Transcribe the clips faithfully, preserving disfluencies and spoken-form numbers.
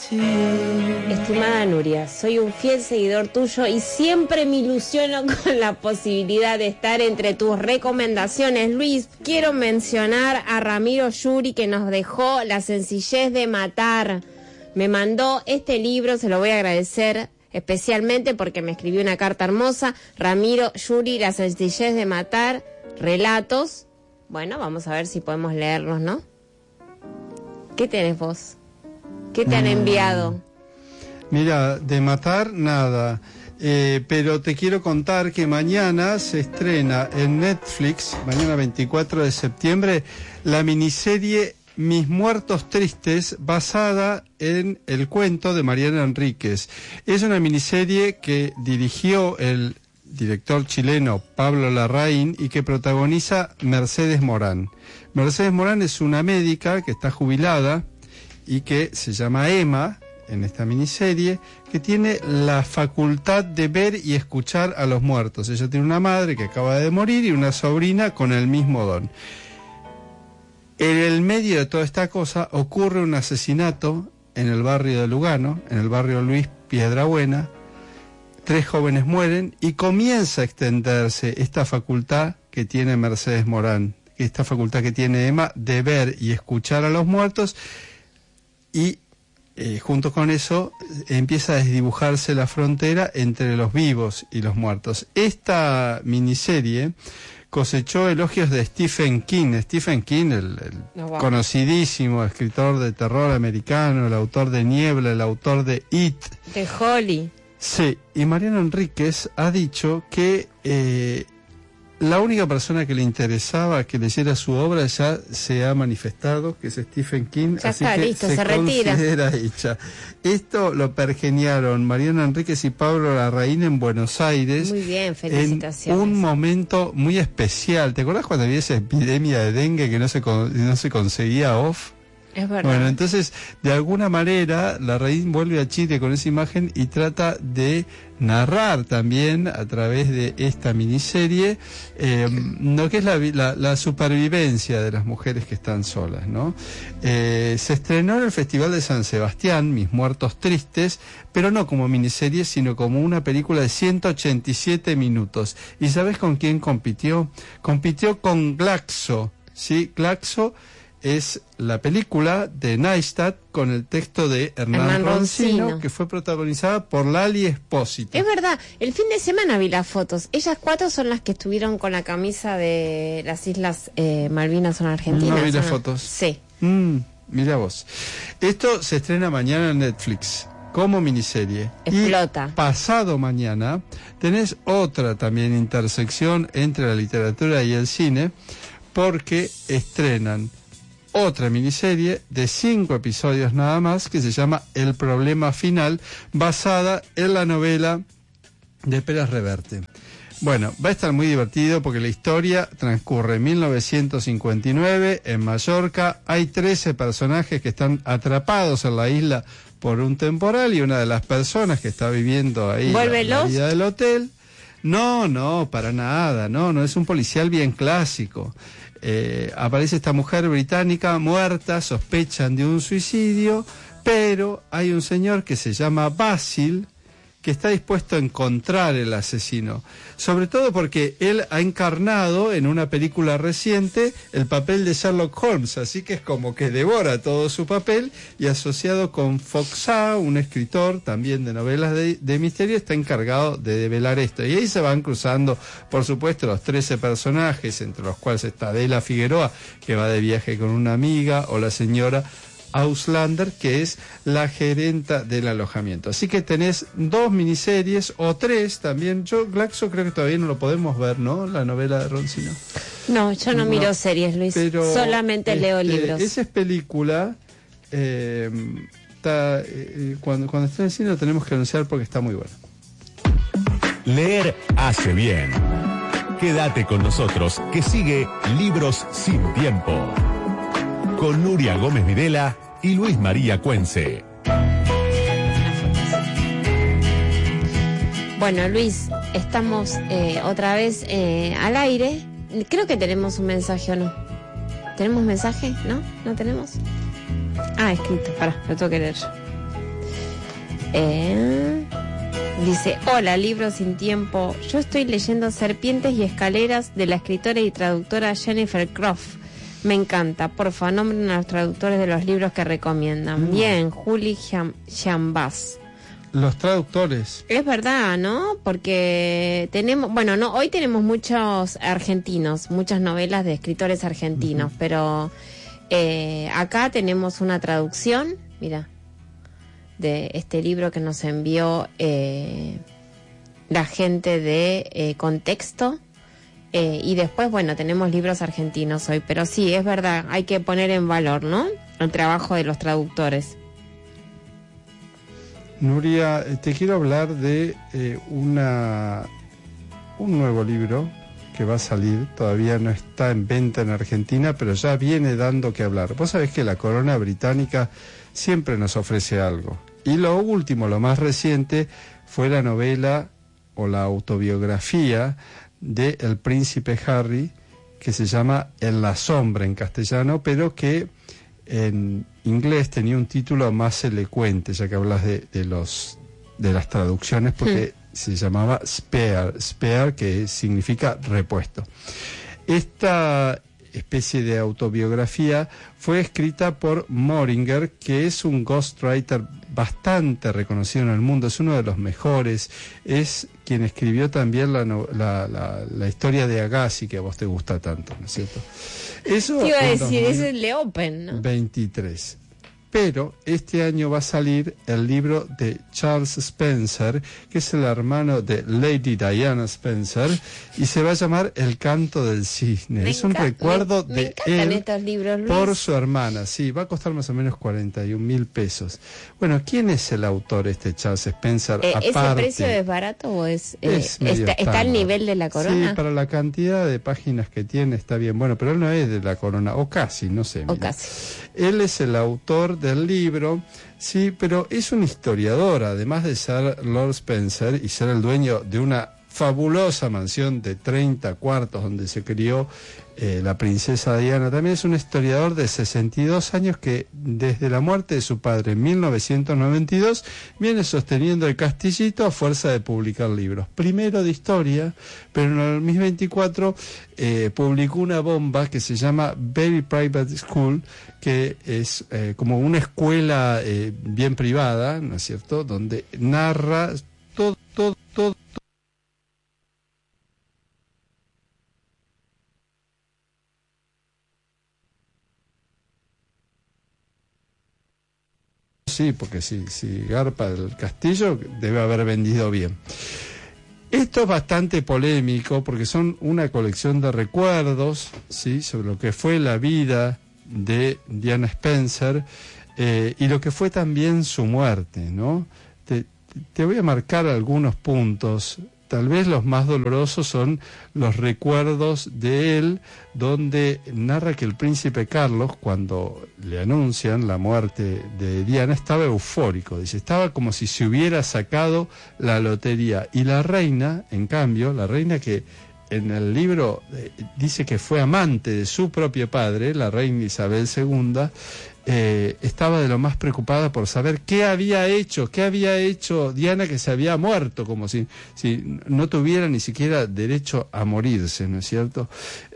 Estimada Nuria, soy un fiel seguidor tuyo y siempre me ilusiono con la posibilidad de estar entre tus recomendaciones. Luis, quiero mencionar a Ramiro Yuri, que nos dejó La sencillez de matar. Me mandó este libro, se lo voy a agradecer especialmente porque me escribió una carta hermosa. Ramiro Yuri, La sencillez de matar, relatos. Bueno, vamos a ver si podemos leerlos, ¿no? ¿Qué tenés vos? ¿Qué te han enviado? Mira, de matar, nada. Eh, pero te quiero contar que mañana se estrena en Netflix, mañana veinticuatro de septiembre, la miniserie Mis Muertos Tristes, basada en el cuento de Mariana Enríquez. Es una miniserie que dirigió el director chileno Pablo Larraín y que protagoniza Mercedes Morán. Mercedes Morán es una médica que está jubilada y que se llama Emma, en esta miniserie, que tiene la facultad de ver y escuchar a los muertos. Ella tiene una madre que acaba de morir y una sobrina con el mismo don. En el medio de toda esta cosa ocurre un asesinato en el barrio de Lugano, en el barrio Luis Piedrabuena. Tres jóvenes mueren y comienza a extenderse esta facultad que tiene Mercedes Morán, esta facultad que tiene Emma de ver y escuchar a los muertos. Y eh, junto con eso empieza a desdibujarse la frontera entre los vivos y los muertos. Esta miniserie cosechó elogios de Stephen King. Stephen King, el, el oh, wow. conocidísimo escritor de terror americano, el autor de Niebla, el autor de It. De Holly. Sí, y Mariana Enríquez ha dicho que eh, la única persona que le interesaba que leyera su obra ya se ha manifestado, que es Stephen King, ya así está, que listo, se, se retira. considera hecha. Esto lo pergeniaron Mariana Enríquez y Pablo Larraín en Buenos Aires. Muy bien, felicitaciones. En un momento muy especial. ¿Te acuerdas cuando había esa epidemia de dengue que no se, no se conseguía off? Es verdad. Bueno, entonces, de alguna manera, Larraín vuelve a Chile con esa imagen y trata de narrar también, a través de esta miniserie, eh, lo que es la, la, la supervivencia de las mujeres que están solas, ¿no? Eh, se estrenó en el Festival de San Sebastián, Mis Muertos Tristes, pero no como miniserie, sino como una película de ciento ochenta y siete minutos. ¿Y sabes con quién compitió? Compitió con Glaxo, ¿sí? Glaxo es la película de Neistat con el texto de Hernán, Hernán Roncino, Roncino, que fue protagonizada por Lali Espósito. Es verdad, el fin de semana vi las fotos. Ellas cuatro son las que estuvieron con la camisa de las Islas eh, Malvinas, son argentinas. No vi las no? fotos. Sí. Mm, mira vos. Esto se estrena mañana en Netflix como miniserie. Explota. Y pasado mañana tenés otra también intersección entre la literatura y el cine, porque estrenan otra miniserie de cinco episodios nada más, que se llama El Problema Final, basada en la novela de Pérez Reverte. Bueno, va a estar muy divertido porque la historia transcurre en mil novecientos cincuenta y nueve en Mallorca. Hay trece personajes que están atrapados en la isla por un temporal y una de las personas que está viviendo ahí la, la vida del hotel. No, no, para nada, no, no es un policial bien clásico. Eh, aparece esta mujer británica muerta, sospechan de un suicidio, pero hay un señor que se llama Basil que está dispuesto a encontrar el asesino, sobre todo porque él ha encarnado en una película reciente el papel de Sherlock Holmes, así que es como que devora todo su papel, y asociado con Foxá, un escritor también de novelas de, de misterio, está encargado de develar esto, y ahí se van cruzando, por supuesto, los trece personajes, entre los cuales está Adela Figueroa, que va de viaje con una amiga, o la señora Auslander, que es la gerenta del alojamiento. Así que tenés dos miniseries, o tres también. Yo, Glaxo, creo que todavía no lo podemos ver, ¿no? La novela de Roncino. No, yo no, no miro series, Luis. Pero solamente este, leo libros. Esa es película. Eh, está, eh, cuando, cuando esté en el cine lo tenemos que anunciar porque está muy buena. Leer hace bien. Quédate con nosotros, que sigue Libros sin Tiempo, con Nuria Gómez Videla y Luis María Cuense. Bueno, Luis, estamos eh, otra vez eh, al aire. Creo que tenemos un mensaje, ¿o no? ¿Tenemos mensaje? ¿No? ¿No tenemos? Ah, escrito. Pará, lo tengo que leer yo. Eh, dice, hola, Libro Sin Tiempo. Yo estoy leyendo Serpientes y Escaleras de la escritora y traductora Jennifer Croft. Me encanta. Porfa, nombren a los traductores de los libros que recomiendan. Mm. Bien, Juli Jambas. Los traductores. Es verdad, ¿no? Porque tenemos, bueno, no, hoy tenemos muchos argentinos, muchas novelas de escritores argentinos, uh-huh. pero eh, acá tenemos una traducción, mira, de este libro que nos envió eh, la gente de eh, Contexto. Eh, y después, bueno, tenemos libros argentinos hoy, pero sí, es verdad, hay que poner en valor, ¿no? El trabajo de los traductores. Nuria, te quiero hablar de eh, una un nuevo libro que va a salir, todavía no está en venta en Argentina, pero ya viene dando que hablar. Vos sabés que la corona británica siempre nos ofrece algo. Y lo último, lo más reciente, fue la novela o la autobiografía de El Príncipe Harry, que se llama En la sombra en castellano, pero que en inglés tenía un título más elocuente, ya que hablas de, de los de las traducciones, porque hmm. se llamaba Spare, Spare, que significa repuesto. Esta especie de autobiografía fue escrita por Moringer, que es un ghostwriter bastante reconocido en el mundo, es uno de los mejores, es quien escribió también la, la, la, la historia de Agassi, que a vos te gusta tanto, ¿no es cierto? Eso te iba a decir, ese es Le Open, ¿no? veintitrés. Pero este año va a salir el libro de Charles Spencer, que es el hermano de Lady Diana Spencer, y se va a llamar El canto del cisne. Me es un recuerdo me, de me él estos libros, Luis. Por su hermana. Sí, va a costar más o menos cuarenta y un mil pesos. Bueno, ¿quién es el autor este Charles Spencer? Eh, Aparte, ¿Ese precio es barato o es, eh, es está, está al nivel de la corona? Sí, para la cantidad de páginas que tiene está bien. Bueno, pero él no es de la corona, o casi, no sé. O mira. casi. Él es el autor del libro, sí, pero es un historiador, además de ser Lord Spencer y ser el dueño de una fabulosa mansión de treinta cuartos donde se crió eh, la princesa Diana. También es un historiador de sesenta y dos años que desde la muerte de su padre en mil novecientos noventa y dos viene sosteniendo el castillito a fuerza de publicar libros. Primero de historia, pero en el dos mil veinticuatro eh, publicó una bomba que se llama Very Private School, que es eh, como una escuela eh, bien privada, ¿no es cierto?, donde narra todo, todo, todo. Sí, porque si, si garpa el castillo debe haber vendido bien. Esto es bastante polémico porque son una colección de recuerdos, ¿sí?, sobre lo que fue la vida de Diana Spencer eh, y lo que fue también su muerte, ¿no? Te, te voy a marcar algunos puntos. Tal vez los más dolorosos son los recuerdos de él, donde narra que el príncipe Carlos, cuando le anuncian la muerte de Diana, estaba eufórico. Dice, estaba como si se hubiera sacado la lotería. Y la reina, en cambio, la reina que en el libro eh, dice que fue amante de su propio padre, la reina Isabel segunda, eh, estaba de lo más preocupada por saber qué había hecho, qué había hecho Diana, que se había muerto, como si, si no tuviera ni siquiera derecho a morirse, ¿no es cierto?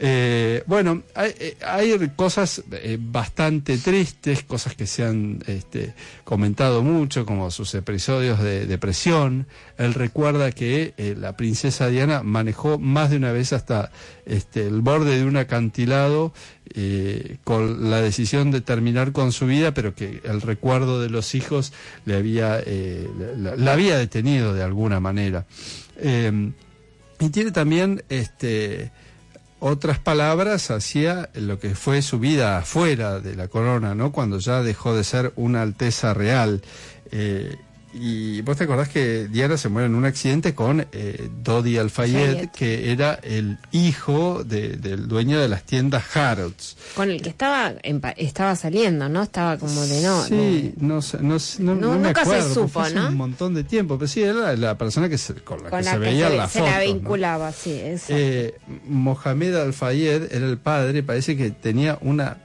Eh, bueno, hay, hay cosas eh, bastante tristes, cosas que se han este, comentado mucho, como sus episodios de depresión. Él recuerda que eh, la princesa Diana manejó más de una vez hasta este, el borde de un acantilado eh, con la decisión de terminar con su vida, pero que el recuerdo de los hijos le había, eh, la, la había detenido de alguna manera. Eh, y tiene también este, otras palabras hacia lo que fue su vida afuera de la corona, ¿no?, cuando ya dejó de ser una alteza real. Eh, Y vos te acordás que Diana se muere en un accidente con eh, Dodi Al-Fayed, Fayed. que era el hijo de, del dueño de las tiendas Harrods. Con el que estaba estaba saliendo, ¿no? Estaba como de no... Sí, no, no, no, no, no me nunca acuerdo. se supo, hace ¿no? un montón de tiempo, pero sí, era la persona que se, con la con que la se que veía se, la se foto. la vinculaba, ¿no? sí, exacto. Eh, Mohamed Al-Fayed era el padre, parece que tenía una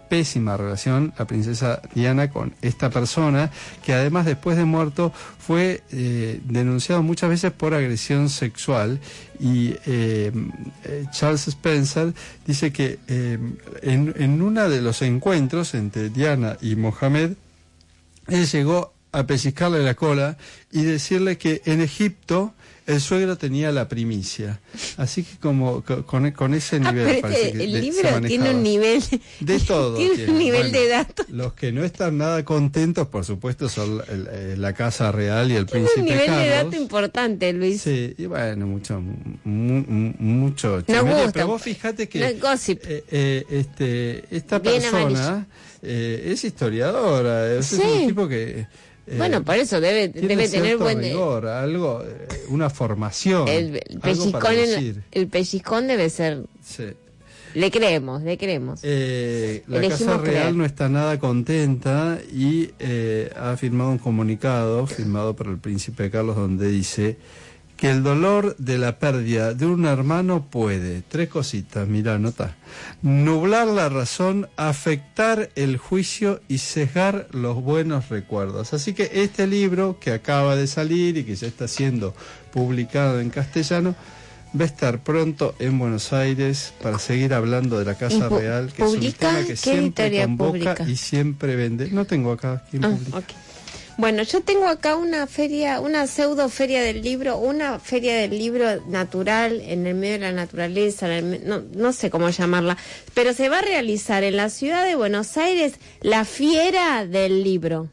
pésima relación, la princesa Diana, con esta persona, que además después de muerto fue eh, denunciado muchas veces por agresión sexual. Y eh, Charles Spencer dice que eh, en, en uno de los encuentros entre Diana y Mohammed, él llegó a pellizcarle la cola y decirle que en Egipto el suegro tenía la primicia. Así que como con, con ese nivel... Ah, pero este, que el de, libro tiene un nivel... De todo. Tiene, tiene un nivel bueno, de datos. Los que no están nada contentos, por supuesto, son el, el, la Casa Real y el tiene Príncipe un nivel Carlos. de dato importante, Luis. Sí, y bueno, mucho... Mu, mucho Nos gusta. Pero vos fíjate que... No es gossip. Eh, eh, este, esta Bien persona eh, es historiadora, es, Sí. es un tipo que... Eh, bueno, por eso debe, debe tener buen... rigor, algo, eh, una formación. El, el, algo para pellizcón en- decir. el pellizcón debe ser... Sí. Le creemos, le creemos. Eh, la Elegimos Casa Real creer. no está nada contenta y eh, ha firmado un comunicado firmado por el Príncipe Carlos donde dice que el dolor de la pérdida de un hermano puede, tres cositas, mirá, nota, nublar la razón, afectar el juicio y sesgar los buenos recuerdos. Así que este libro que acaba de salir y que ya está siendo publicado en castellano, va a estar pronto en Buenos Aires para seguir hablando de la Casa pu- Real, que es un ¿publica? tema que ¿Qué siempre editorial convoca publica? y siempre vende. No tengo acá quién Ah, publica. ok. Bueno, yo tengo acá una feria, una pseudo feria del libro, una feria del libro natural, en el medio de la naturaleza, en el me- no, no sé cómo llamarla, pero se va a realizar en la ciudad de Buenos Aires la fiera del libro.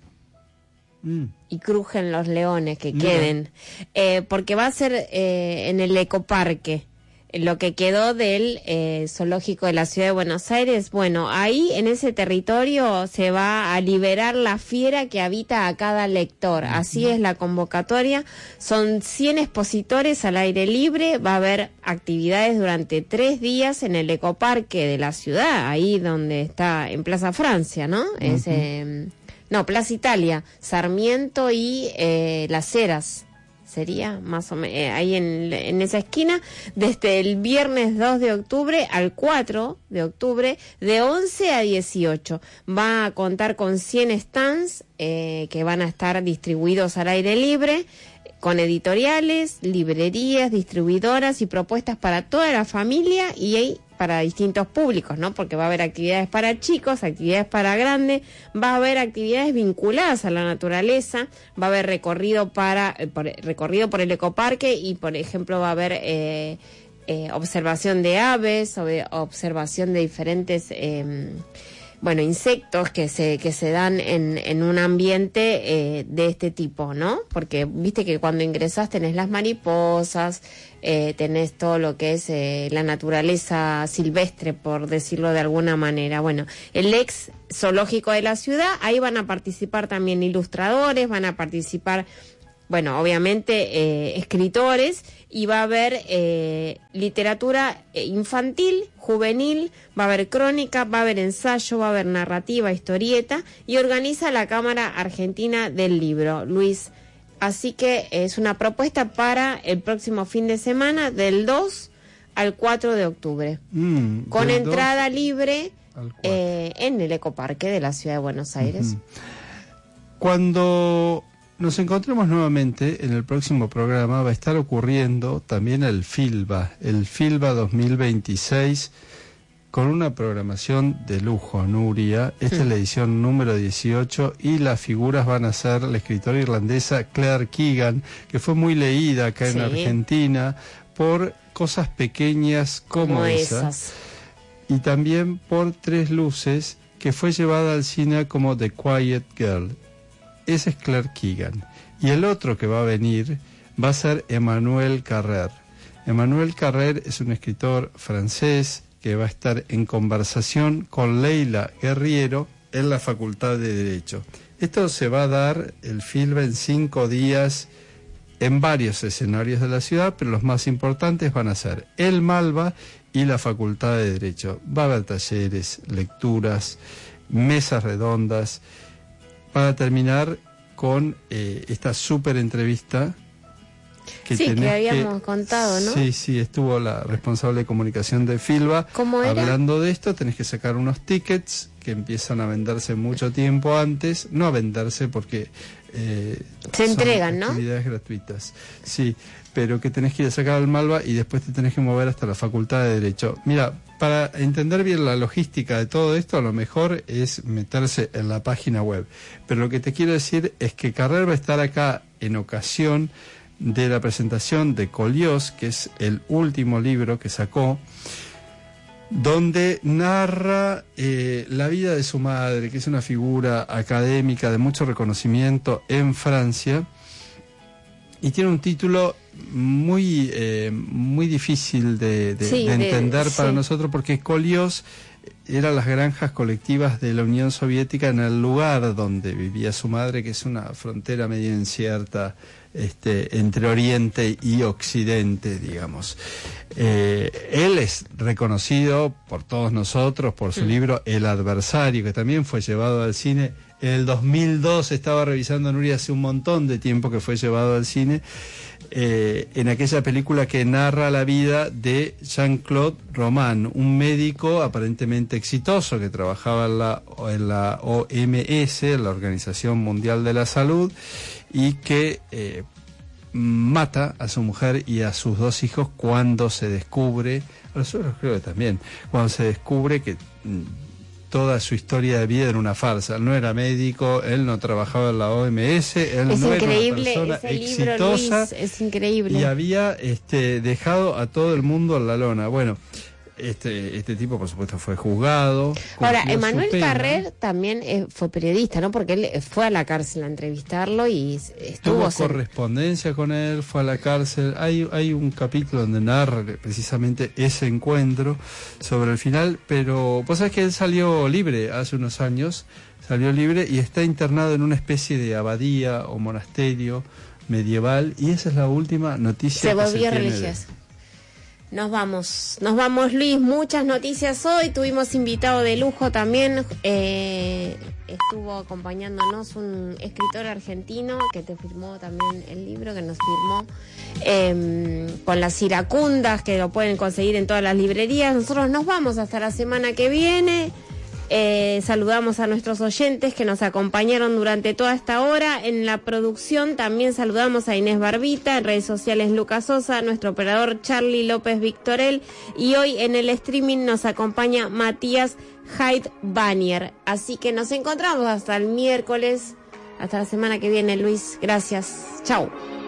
Mm. Y crujen los leones que Mira. queden, eh, porque va a ser eh, en el ecoparque, lo que quedó del eh, zoológico de la ciudad de Buenos Aires. Bueno, ahí en ese territorio se va a liberar la fiera que habita a cada lector, así es la convocatoria, son cien expositores al aire libre, va a haber actividades durante tres días en el ecoparque de la ciudad, ahí donde está, en Plaza Francia, ¿no? Uh-huh. Es, eh, no, Plaza Italia, Sarmiento y eh, Las Heras. Sería más o menos eh, ahí en, en esa esquina, desde el viernes dos de octubre al cuatro de octubre, de once a dieciocho. Va a contar con cien stands eh, que van a estar distribuidos al aire libre, con editoriales, librerías, distribuidoras y propuestas para toda la familia y para distintos públicos, ¿no? Porque va a haber actividades para chicos, actividades para grandes, va a haber actividades vinculadas a la naturaleza, va a haber recorrido para eh, por, recorrido por el ecoparque y, por ejemplo, va a haber eh, eh, observación de aves, ob- observación de diferentes eh, bueno, insectos que se que se dan en, en un ambiente eh, de este tipo, ¿no? Porque viste que cuando ingresás tenés las mariposas, eh, tenés todo lo que es eh, la naturaleza silvestre, por decirlo de alguna manera. Bueno, el ex zoológico de la ciudad, ahí van a participar también ilustradores, van a participar, bueno, obviamente eh, escritores, y va a haber eh, literatura infantil, juvenil, va a haber crónica, va a haber ensayo, va a haber narrativa, historieta, y organiza la Cámara Argentina del Libro, Luis. Así que es una propuesta para el próximo fin de semana, del dos al cuatro de octubre, Mm, con del entrada dos libre al cuatro. eh, en el ecoparque de la ciudad de Buenos Aires. Ujú. Cuando nos encontremos nuevamente en el próximo programa va a estar ocurriendo también el FILBA, el FILBA dos mil veintiséis, con una programación de lujo, Nuria. Esta es la edición número dieciocho y las figuras van a ser la escritora irlandesa Claire Keegan, que fue muy leída acá Sí. en Argentina por cosas pequeñas como, Como esa. esas. Y también por Tres Luces, que fue llevada al cine como The Quiet Girl. Ese es Claire Keegan. Y el otro que va a venir va a ser Emmanuel Carrère. Emmanuel Carrère es un escritor francés que va a estar en conversación con Leila Guerriero en la Facultad de Derecho. Esto se va a dar, el FILBA, en cinco días en varios escenarios de la ciudad, pero los más importantes van a ser el Malva y la Facultad de Derecho. Va a haber talleres, lecturas, mesas redondas, para terminar con eh, esta súper entrevista Que sí, que tenés habíamos que, contado, ¿no? Sí, sí, estuvo la responsable de comunicación de Filba. ¿Cómo era? Hablando de esto, tenés que sacar unos tickets que empiezan a venderse mucho tiempo antes, no a venderse porque eh, se entregan, son actividades ¿no? gratuitas. Sí, pero que tenés que ir a sacar al Malva y después te tenés que mover hasta la Facultad de Derecho. Mira, para entender bien la logística de todo esto, a lo mejor es meterse en la página web. Pero lo que te quiero decir es que Carrer va a estar acá en ocasión de la presentación de Coliós, que es el último libro que sacó, donde narra eh, la vida de su madre, que es una figura académica de mucho reconocimiento en Francia, y tiene un título muy eh, muy difícil de, de, sí, de entender de, para sí. nosotros, porque Coliós eran las granjas colectivas de la Unión Soviética en el lugar donde vivía su madre, que es una frontera medio incierta este, entre Oriente y Occidente, digamos. Eh, él es reconocido por todos nosotros por su mm. libro El Adversario, que también fue llevado al cine. En el dos mil dos, estaba revisando Nuria, hace un montón de tiempo que fue llevado al cine, eh, en aquella película que narra la vida de Jean-Claude Roman, un médico aparentemente exitoso que trabajaba en la, en la O M S, la Organización Mundial de la Salud, y que eh, mata a su mujer y a sus dos hijos cuando se descubre, a los otros creo que también, cuando se descubre que toda su historia de vida era una farsa. Él no era médico, él no trabajaba en la O M S, él es no increíble, era una persona ese libro, exitosa, Luis, es increíble. Y había este, dejado a todo el mundo en la lona. Bueno, este este tipo por supuesto fue juzgado. Ahora, Emanuel Carrer también eh, fue periodista, ¿no? Porque él fue a la cárcel a entrevistarlo y estuvo... Tuvo ser... correspondencia con él, fue a la cárcel. Hay, hay un capítulo donde narra precisamente ese encuentro sobre el final, pero vos sabés que él salió libre hace unos años, salió libre y está internado en una especie de abadía o monasterio medieval, y esa es la última noticia. Se volvió religioso. Nos vamos, nos vamos, Luis, muchas noticias hoy, tuvimos invitado de lujo también, eh, estuvo acompañándonos un escritor argentino que te firmó también el libro, que nos firmó eh, con las iracundas, que lo pueden conseguir en todas las librerías. Nosotros nos vamos hasta la semana que viene. Eh, saludamos a nuestros oyentes que nos acompañaron durante toda esta hora. En la producción también saludamos a Inés Barbita, en redes sociales Lucas Sosa, nuestro operador Charlie López Victorel, y hoy en el streaming nos acompaña Matías Hyde Banier. Así que nos encontramos hasta el miércoles, hasta la semana que viene, Luis. Gracias. Chau.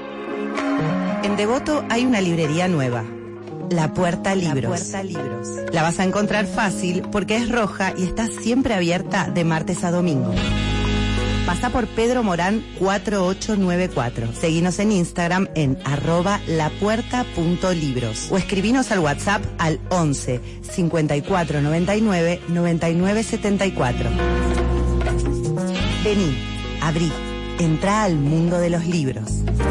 En Devoto hay una librería nueva. La Puerta Libros. La Puerta Libros. La vas a encontrar fácil porque es roja y está siempre abierta de martes a domingo. Pasa por Pedro Morán cuatro ocho nueve cuatro. Seguinos en Instagram en arroba lapuerta.libros o escribinos al WhatsApp al once cincuenta y cuatro noventa y nueve noventa y nueve setenta y cuatro. Vení, abrí, entrá al mundo de los libros.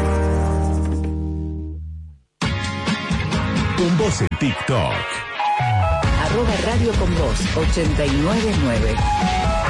Con vos en TikTok. Arroba Radio con Vos ochenta y nueve nueve.